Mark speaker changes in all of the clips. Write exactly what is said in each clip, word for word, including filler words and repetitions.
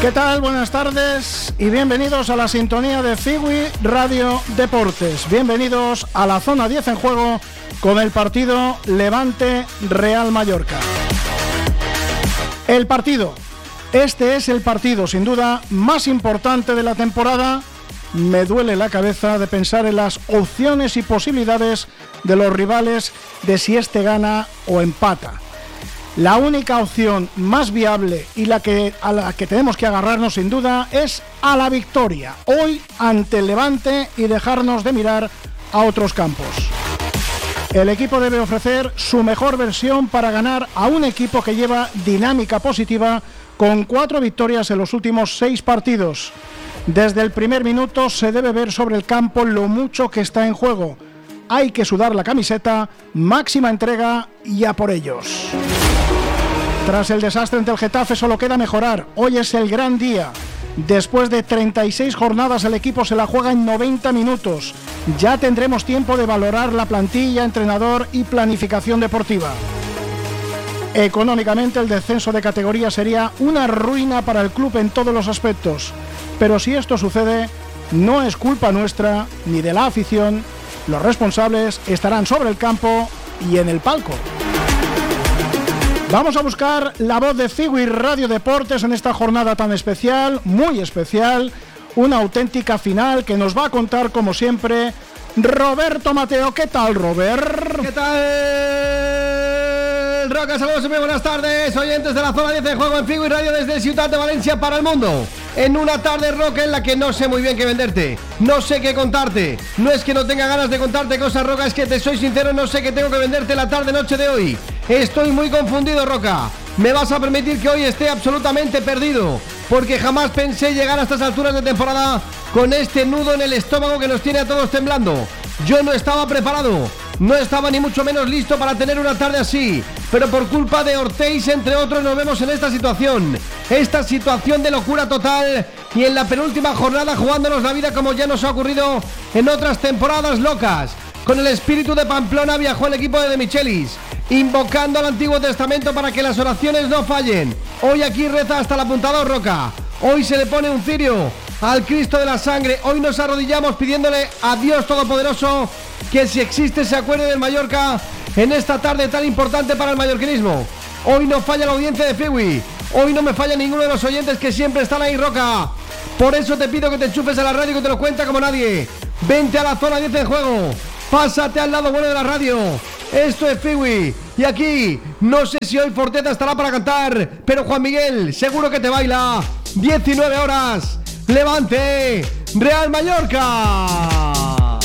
Speaker 1: ¿Qué tal? Buenas tardes y bienvenidos a la sintonía de Figui Radio Deportes. Bienvenidos a la zona diez en juego con el partido Levante-Real Mallorca. El partido, este es el partido sin duda más importante de la temporada. Me duele la cabeza de pensar en las opciones y posibilidades de los rivales de si este gana o empata. La única opción más viable y la que, a la que tenemos que agarrarnos sin duda es a la victoria hoy ante el Levante y dejarnos de mirar a otros campos. El equipo debe ofrecer su mejor versión para ganar a un equipo que lleva dinámica positiva con cuatro victorias en los últimos seis partidos. Desde el primer minuto se debe ver sobre el campo lo mucho que está en juego. Hay que sudar la camiseta, máxima entrega y a por ellos. Tras el desastre ante el Getafe solo queda mejorar. Hoy es el gran día. Después de treinta y seis jornadas el equipo se la juega en noventa minutos. Ya tendremos tiempo de valorar la plantilla, entrenador y planificación deportiva. Económicamente el descenso de categoría sería una ruina para el club en todos los aspectos. Pero si esto sucede, no es culpa nuestra ni de la afición. Los responsables estarán sobre el campo y en el palco. Vamos a buscar la voz de Figui Radio Deportes en esta jornada tan especial, muy especial, una auténtica final que nos va a contar como siempre Roberto Mateo. ¿Qué tal, Robert?
Speaker 2: ¿Qué tal, Roca? Saludos y muy buenas tardes, oyentes de la zona diez de juego en Figui Radio desde Ciutat de Valencia para el mundo. En una tarde, Roca, en la que no sé muy bien qué venderte, no sé qué contarte. No es que no tenga ganas de contarte cosas, Roca, es que te soy sincero, no sé qué tengo que venderte la tarde-noche de hoy. Estoy muy confundido, Roca. Me vas a permitir que hoy esté absolutamente perdido, porque jamás pensé llegar a estas alturas de temporada con este nudo en el estómago que nos tiene a todos temblando. Yo no estaba preparado, no estaba ni mucho menos listo para tener una tarde así, pero por culpa de Ortiz, entre otros, nos vemos en esta situación. Esta situación de locura total y en la penúltima jornada jugándonos la vida como ya nos ha ocurrido en otras temporadas locas. Con el espíritu de Pamplona viajó el equipo de De Michelis, invocando al Antiguo Testamento para que las oraciones no fallen. Hoy aquí reza hasta el apuntador, Roca. Hoy se le pone un cirio al Cristo de la Sangre. Hoy nos arrodillamos pidiéndole a Dios Todopoderoso que si existe se acuerde del Mallorca en esta tarde tan importante para el mallorquinismo. Hoy no falla la audiencia de Figui. Hoy no me falla ninguno de los oyentes que siempre están ahí, Roca. Por eso te pido que te enchufes a la radio y que te lo cuenta como nadie. Vente a la zona diez de juego. Pásate al lado bueno de la radio. Esto es Figui. Y aquí, no sé si hoy Forteza estará para cantar, pero Juan Miguel seguro que te baila. diecinueve horas. Levante, Real Mallorca.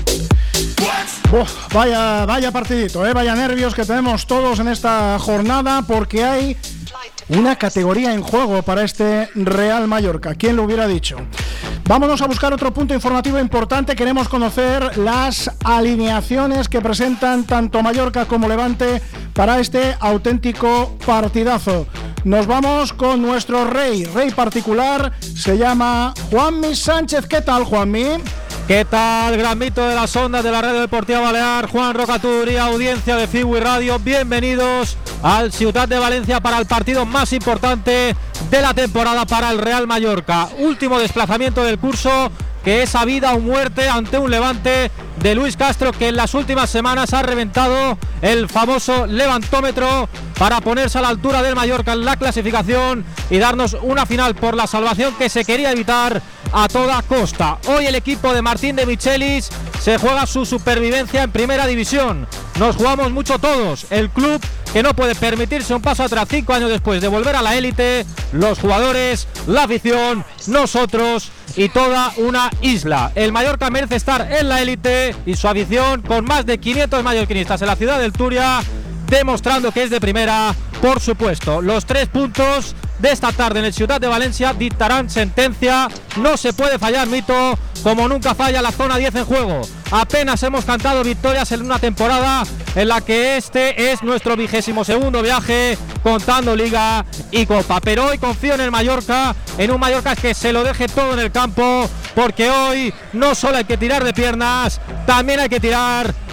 Speaker 1: Uf, vaya, vaya partidito, ¿eh? Vaya nervios que tenemos todos en esta jornada, porque hay una categoría en juego para este Real Mallorca. ¿Quién lo hubiera dicho? Vámonos a buscar otro punto informativo importante. Queremos conocer las alineaciones que presentan tanto Mallorca como Levante para este auténtico partidazo. Nos vamos con nuestro rey, rey particular, se llama Juanmi Sánchez. ¿Qué tal, Juanmi?
Speaker 3: ¿Qué tal, gran mito de las ondas de la Radio Deportiva Balear? Juan Rocaturi, audiencia de Figui Radio, bienvenidos al Ciutat de Valencia para el partido más importante de la temporada para el Real Mallorca. Último desplazamiento del curso, que es a vida o muerte ante un Levante de Luis Castro, que en las últimas semanas ha reventado el famoso levantómetro para ponerse a la altura del Mallorca en la clasificación y darnos una final por la salvación que se quería evitar a toda costa. Hoy el equipo de Martín De Michelis se juega su supervivencia en primera división. Nos jugamos mucho todos. El club que no puede permitirse un paso atrás cinco años después de volver a la élite, los jugadores, la afición, nosotros y toda una isla. El Mallorca merece estar en la élite y su afición, con más de quinientos mallorquinistas en la ciudad del Turia, demostrando que es de primera, por supuesto. Los tres puntos de esta tarde en el Ciutat de Valencia dictarán sentencia. No se puede fallar, Mito, como nunca falla la zona diez en juego. Apenas hemos cantado victorias en una temporada en la que este es nuestro vigésimo segundo viaje contando Liga y Copa. Pero hoy confío en el Mallorca, en un Mallorca que se lo deje todo en el campo, porque hoy no solo hay que tirar de piernas, también hay que tirar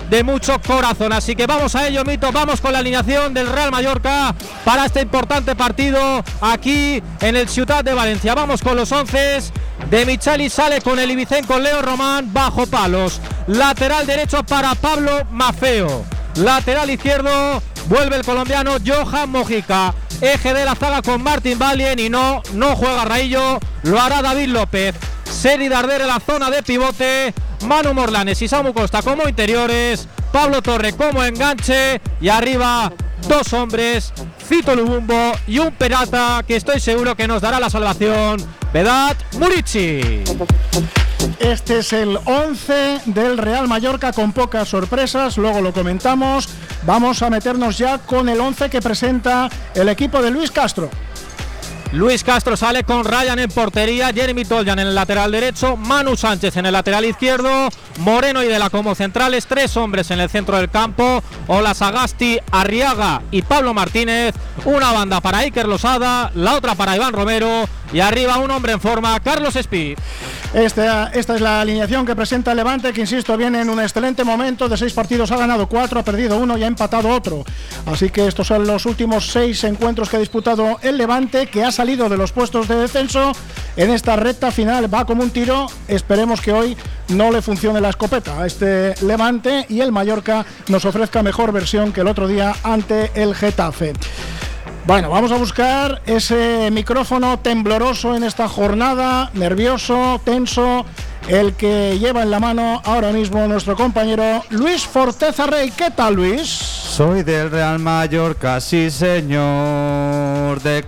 Speaker 3: de mucho corazón. Así que vamos a ello, Mito, vamos con la alineación del Real Mallorca para este importante partido aquí en el Ciutat de Valencia. Vamos con los once. De Micheli sale con el Ibicén con Leo Román bajo palos. Lateral derecho para Pablo Maffeo. Lateral izquierdo vuelve el colombiano Johan Mojica. Eje de la zaga con Martín Valien y no, no juega Raillo, lo hará David López. Seri Darder en la zona de pivote. Manu Morlanes y Samu Costa como interiores. Pablo Torre como enganche. Y arriba dos hombres, Fito Lubumbo y un Peralta que estoy seguro que nos dará la salvación. Vedat Murici.
Speaker 1: Este es el once del Real Mallorca con pocas sorpresas, luego lo comentamos. Vamos a meternos ya con el once que presenta el equipo de Luis Castro.
Speaker 3: Luis Castro sale con Ryan en portería, Jeremy Toljan en el lateral derecho, Manu Sánchez en el lateral izquierdo, Moreno y De la como centrales, tres hombres en el centro del campo, Ola Sagasti, Arriaga y Pablo Martínez, una banda para Iker Losada, la otra para Iván Romero y arriba un hombre en forma, Carlos Espí.
Speaker 1: Esta, esta es la alineación que presenta el Levante, que insisto, viene en un excelente momento. De seis partidos ha ganado cuatro, ha perdido uno y ha empatado otro. Así que estos son los últimos seis encuentros que ha disputado el Levante, que ha salido de los puestos de descenso. En esta recta final va como un tiro. Esperemos que hoy no le funcione la escopeta a este Levante y el Mallorca nos ofrezca mejor versión que el otro día ante el Getafe. Bueno, vamos a buscar ese micrófono tembloroso en esta jornada, nervioso, tenso, el que lleva en la mano ahora mismo nuestro compañero Luis Forteza Rey. ¿Qué tal, Luis?
Speaker 4: Soy del Real Mallorca, sí señor, de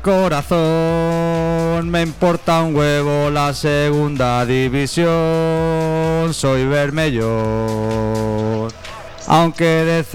Speaker 4: corazón, me importa un huevo la segunda división, soy bermellón, aunque de